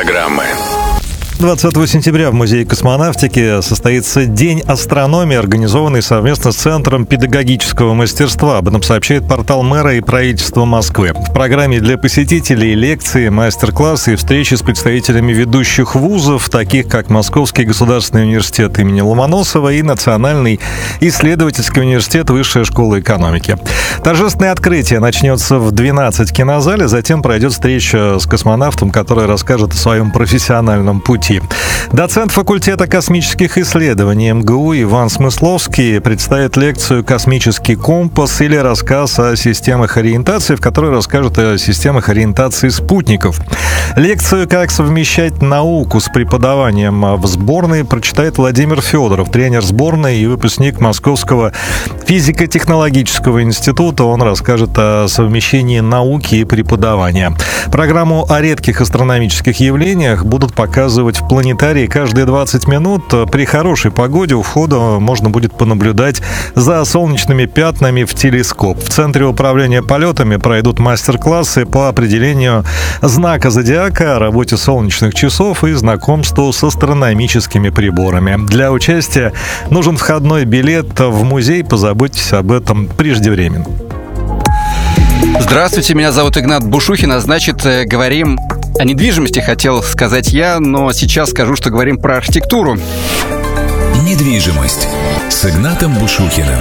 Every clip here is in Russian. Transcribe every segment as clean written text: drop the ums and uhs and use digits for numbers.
программы. 20 сентября в Музее космонавтики состоится День астрономии, организованный совместно с Центром педагогического мастерства. Об этом сообщает портал мэра и правительства Москвы. В программе для посетителей лекции, мастер-классы и встречи с представителями ведущих вузов, таких как Московский государственный университет имени Ломоносова и Национальный исследовательский университет Высшая школа экономики. Торжественное открытие начнется в 12 кинозале, затем пройдет встреча с космонавтом, который расскажет о своем профессиональном пути. Доцент факультета космических исследований МГУ Иван Смысловский представит лекцию «Космический компас» или рассказ о системах ориентации, в которой расскажет о системах ориентации спутников. Лекцию «Как совмещать науку с преподаванием в сборной» прочитает Владимир Федоров, тренер сборной и выпускник Московского физико-технологического института. Он расскажет о совмещении науки и преподавания. Программу о редких астрономических явлениях будут показывать в планетарии каждые 20 минут. При хорошей погоде у входа можно будет понаблюдать за солнечными пятнами в телескоп. В Центре управления полетами пройдут мастер-классы по определению знака зодиака, работе солнечных часов и знакомству с астрономическими приборами. Для участия нужен входной билет в музей. Позаботьтесь об этом преждевременно. Здравствуйте, меня зовут Игнат Бушухин, а значит, говорим о недвижимости, хотел сказать я, но сейчас скажу, что говорим про архитектуру. Недвижимость с Игнатом Бушухиным.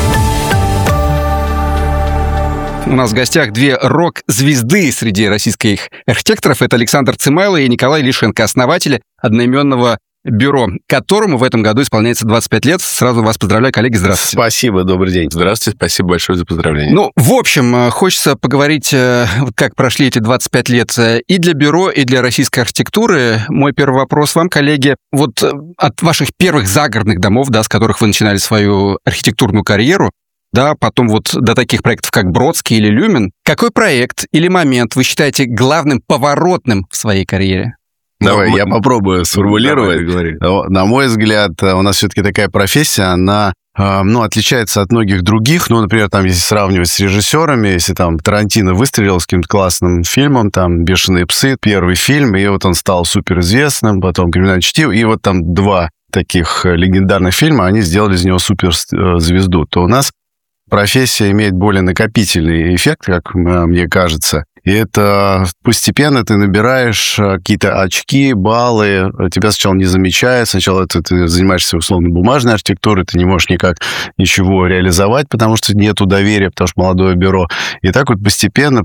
У нас в гостях две рок-звезды среди российских архитекторов. Это Александр Цимайло и Николай Лишенко, основатели одноименного бюро, которому в этом году исполняется 25 лет. Сразу вас поздравляю, коллеги, здравствуйте. Спасибо, добрый день. Здравствуйте, спасибо большое за поздравления. Ну, в общем, хочется поговорить, как прошли эти 25 лет и для бюро, и для российской архитектуры. Мой первый вопрос вам, коллеги. Вот от ваших первых загородных домов, да, с которых вы начинали свою архитектурную карьеру, да, потом вот до таких проектов, как Бродский или Люмен, какой проект или момент вы считаете главным поворотным в своей карьере? Давай, я попробую сформулировать. На мой взгляд, у нас все-таки такая профессия, она отличается от многих других. Ну, например, там, если сравнивать с режиссерами, если там Тарантино выстрелил с каким-то классным фильмом, там «Бешеные псы», первый фильм, и вот он стал суперизвестным, потом «Криминальное чтиво», и вот там два таких легендарных фильма, они сделали из него суперзвезду. То у нас профессия имеет более накопительный эффект, как мне кажется. И это постепенно ты набираешь какие-то очки, баллы, тебя сначала не замечают, сначала ты занимаешься условно бумажной архитектурой, ты не можешь никак ничего реализовать, потому что нету доверия, потому что молодое бюро. И так вот постепенно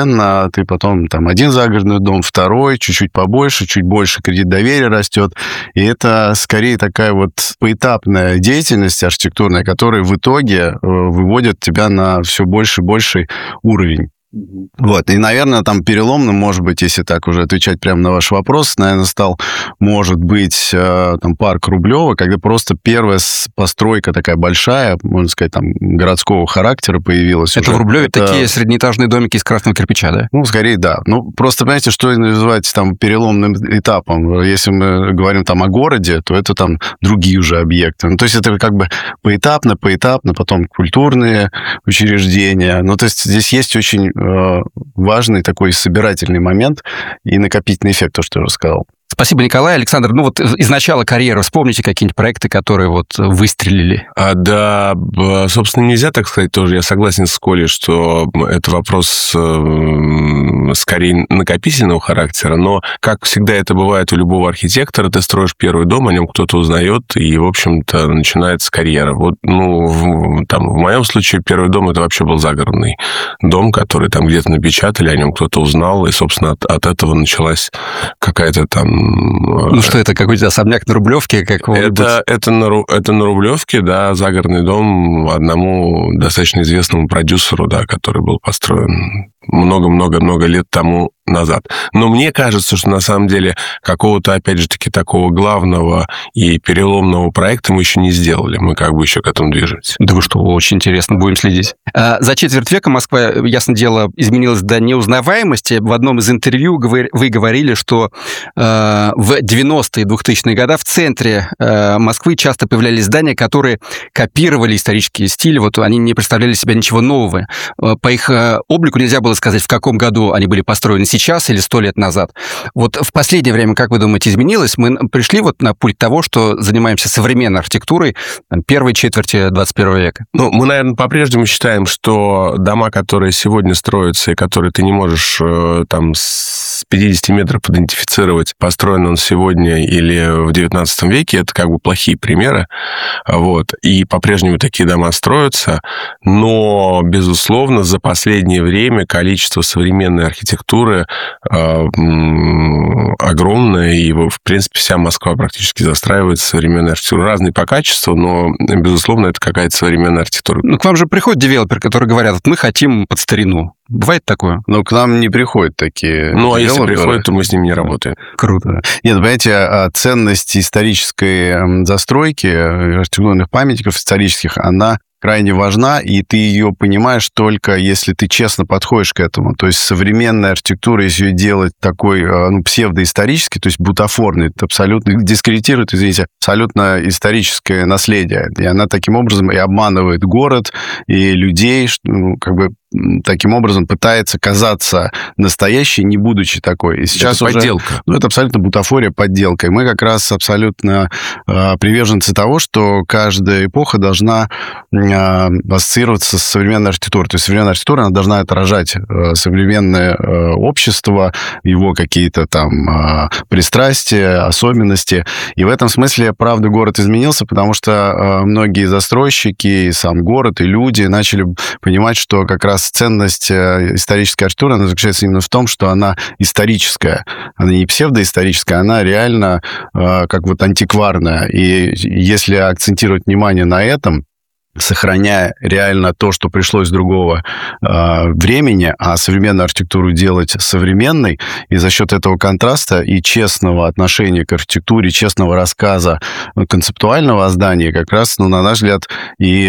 ты потом там один загородный дом, второй, чуть-чуть побольше, чуть больше кредит доверия растет. И это скорее такая вот поэтапная деятельность архитектурная, которая в итоге выводит тебя на все больше и больший уровень. Вот, и, наверное, там переломным, может быть, если так уже отвечать прямо на ваш вопрос, наверное, стал, может быть, там, парк Рублева, когда просто первая постройка такая большая, можно сказать, там, городского характера появилась. Это уже. В Рублеве такие среднеэтажные домики из красного кирпича, да? Ну, скорее, да. Ну, просто, понимаете, что называть там переломным этапом? Если мы говорим там о городе, то это там другие уже объекты. Ну, то есть это как бы поэтапно, потом культурные учреждения. Ну, то есть здесь есть очень важный такой собирательный момент и накопительный эффект, то, что я рассказал. Спасибо, Николай. Александр, ну вот из начала карьеры вспомните какие-нибудь проекты, которые вот выстрелили? Да, собственно, нельзя так сказать тоже. Я согласен с Колей, что это вопрос скорее накопительного характера, но, как всегда это бывает у любого архитектора, ты строишь первый дом, о нем кто-то узнает, и, в общем-то, начинается карьера. Вот, в моем случае первый дом это вообще был загородный дом, который там где-то напечатали, о нем кто-то узнал, и, собственно, от этого началась какая-то там... Ну, что это, какой-то особняк на Рублевке? Это на Рублевке, да, загородный дом одному достаточно известному продюсеру, да, который был построен много-много-много лет тому назад. Но мне кажется, что на самом деле какого-то, опять же таки, такого главного и переломного проекта мы еще не сделали. Мы как бы еще к этому движемся. Да вы что, очень интересно, будем следить. За четверть века Москва, ясно дело, изменилась до неузнаваемости. В одном из интервью вы говорили, что в 90-е и 2000-е годы в центре Москвы часто появлялись здания, которые копировали исторические стили. Вот они не представляли себя ничего нового. По их облику нельзя было сказать, в каком году они были построены, сейчас или 100 лет назад. Вот в последнее время, как вы думаете, изменилось? Мы пришли вот на путь того, что занимаемся современной архитектурой первой четверти 21 века. Ну, мы, наверное, по-прежнему считаем, что дома, которые сегодня строятся и которые ты не можешь там с 50 метров идентифицировать, построен он сегодня или в 19 веке, это как бы плохие примеры. Вот. И по-прежнему такие дома строятся, но, безусловно, за последнее время количество современной архитектуры огромное, и, в принципе, вся Москва практически застраивается современной архитектурой. Разные по качеству, но, безусловно, это какая-то современная архитектура. Ну, к вам же приходят девелоперы, которые говорят, вот мы хотим под старину. Бывает такое? Но к нам не приходят такие. Ну, а если приходят, то мы с ними не работаем. Круто. Нет, понимаете, ценность исторической застройки, архитектурных памятников исторических, она крайне важна, и ты ее понимаешь только если ты честно подходишь к этому. То есть современная архитектура, если ее делать такой псевдоисторический, то есть бутафорный, это абсолютно дискредитирует, извините, абсолютно историческое наследие. И она таким образом и обманывает город, и людей, как бы таким образом пытается казаться настоящей, не будучи такой. И сейчас это подделка. Ну, это абсолютно бутафория, подделка. И мы как раз абсолютно приверженцы того, что каждая эпоха должна ассоциироваться с современной архитектурой. То есть современная архитектура, она должна отражать современное общество, его какие-то там пристрастия, особенности. И в этом смысле, правда, город изменился, потому что многие застройщики, и сам город, и люди начали понимать, что как раз ценность исторической архитектуры, она заключается именно в том, что она историческая. Она не псевдоисторическая, она реально как вот антикварная. И если акцентировать внимание на этом, сохраняя реально то, что пришло из другого времени, а современную архитектуру делать современной, и за счет этого контраста и честного отношения к архитектуре, честного рассказа концептуального о здании, как раз, ну, на наш взгляд, и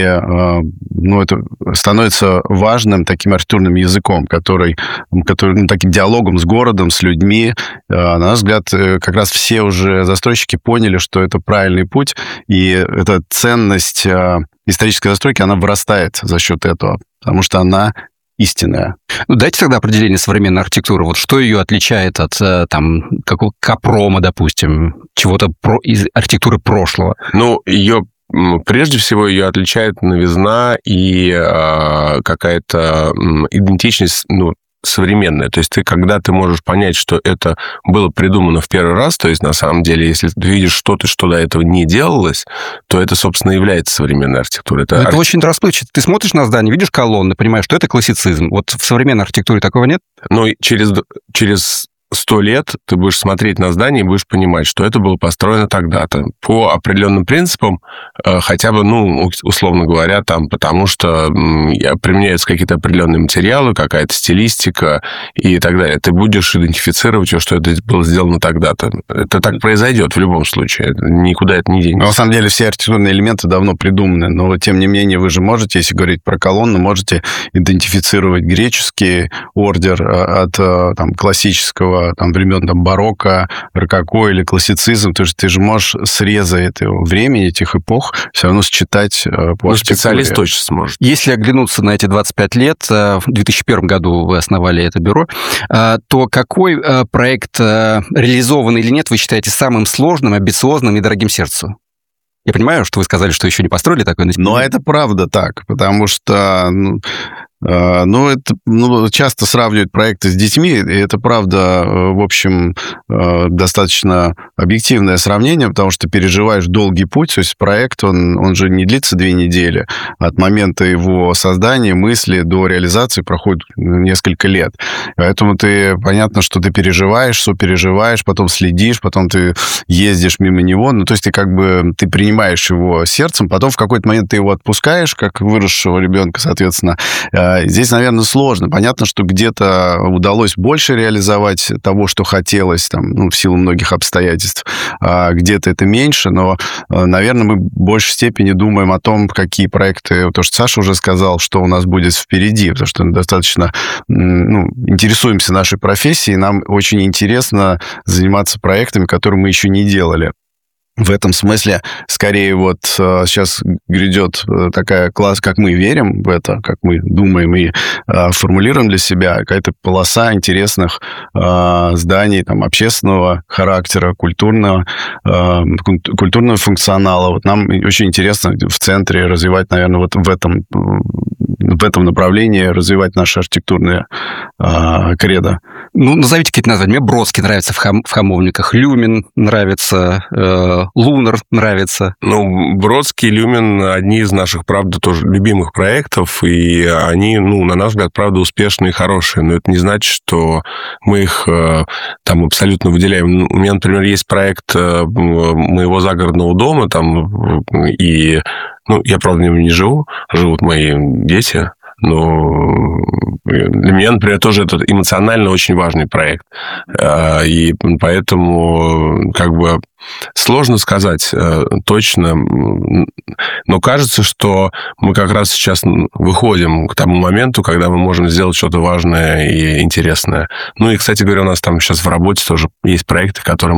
это становится важным таким архитектурным языком, который таким диалогом с городом, с людьми. На наш взгляд, как раз все уже застройщики поняли, что это правильный путь, и эта ценность исторической застройки, она вырастает за счет этого, потому что она истинная. Ну, дайте тогда определение современной архитектуры. Вот что ее отличает от там какого Капрома, допустим, чего-то из архитектуры прошлого? Ну, прежде всего, ее отличает новизна и какая-то идентичность, современная. То есть когда ты можешь понять, что это было придумано в первый раз, то есть на самом деле, если ты видишь что-то, что до этого не делалось, то это, собственно, является современной архитектурой. Это очень расплывчато. Ты смотришь на здание, видишь колонны, понимаешь, что это классицизм. Вот в современной архитектуре такого нет? Ну, через 100 лет ты будешь смотреть на здание и будешь понимать, что это было построено тогда-то по определенным принципам, хотя бы, условно говоря, там, потому что применяются какие-то определенные материалы, какая-то стилистика и так далее. Ты будешь идентифицировать, что это было сделано тогда-то. Это так произойдет в любом случае. Никуда это не денется. На самом деле все архитектурные элементы давно придуманы, но, тем не менее, вы же можете, если говорить про колонну, можете идентифицировать греческий ордер от классического времен барокко, рококо или классицизм. То есть ты же можешь срезы этого времени, этих эпох все равно считать по архитектуре. Специалист точно сможет. Если оглянуться на эти 25 лет, в 2001 году вы основали это бюро, то какой проект, реализованный или нет, вы считаете самым сложным, амбициозным и дорогим сердцу? Я понимаю, что вы сказали, что еще не построили такой... Но это правда так, потому что... это часто сравнивают проекты с детьми, и это, правда, в общем, достаточно объективное сравнение, потому что ты переживаешь долгий путь, то есть проект, он же не длится 2 недели. От момента его создания, мысли до реализации проходит несколько лет. Поэтому понятно, что ты переживаешь, сопереживаешь, потом следишь, потом ты ездишь мимо него, то есть ты принимаешь его сердцем, потом в какой-то момент ты его отпускаешь, как выросшего ребенка, соответственно. Здесь, наверное, сложно. Понятно, что где-то удалось больше реализовать того, что хотелось, в силу многих обстоятельств, а где-то это меньше, но, наверное, мы в большей степени думаем о том, какие проекты, то, что Саша уже сказал, что у нас будет впереди, потому что мы достаточно интересуемся нашей профессией, нам очень интересно заниматься проектами, которые мы еще не делали. В этом смысле, скорее, вот сейчас грядет такая класс, как мы верим в это, как мы думаем и формулируем для себя, какая-то полоса интересных зданий там, общественного характера, культурного функционала. Вот нам очень интересно в центре развивать, наверное, вот в этом направлении развивать наши архитектурные кредо. Ну, назовите какие-то названия. Мне Бродский нравится в Хамовниках, Люмен нравится, Лунар нравится. Ну, Бродский, Люмен — одни из наших, правда, тоже любимых проектов, и они, ну, на наш взгляд, правда, успешные и хорошие, но это не значит, что мы их там абсолютно выделяем. У меня, например, есть проект моего загородного дома, там, и, ну, я, правда, в нем не живу, живут мои дети, но для меня, например, тоже это эмоционально очень важный проект. И поэтому как бы сложно сказать точно, но кажется, что мы как раз сейчас выходим к тому моменту, когда мы можем сделать что-то важное и интересное. Ну и, кстати говоря, у нас там сейчас в работе тоже есть проекты, которые